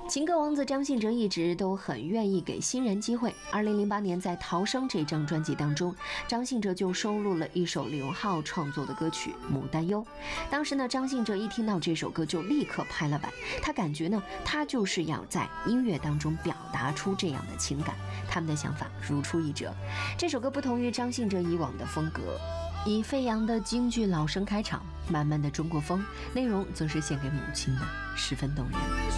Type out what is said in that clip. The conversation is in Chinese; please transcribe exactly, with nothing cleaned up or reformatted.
情歌王子张信哲一直都很愿意给新人机会。二零零八年在《逃生》这张专辑当中，张信哲就收录了一首李荣浩创作的歌曲《牡丹忧》。当时呢，张信哲一听到这首歌就立刻拍了板，他感觉呢，他就是要在音乐当中表达出这样的情感。他们的想法如出一辙。这首歌不同于张信哲以往的风格，以飞扬的京剧老生开场，慢慢的中国风，内容则是献给母亲的，十分动人。